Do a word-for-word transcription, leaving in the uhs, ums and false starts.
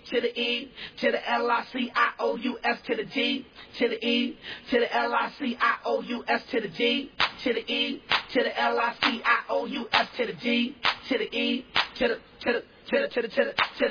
to the E, to the L I C I O U S to the G, to the E, to the L I C I O U S to the G, to the E, to the L I C I O U S to the G, to the E, to the, to the, to the, to the, to the, to the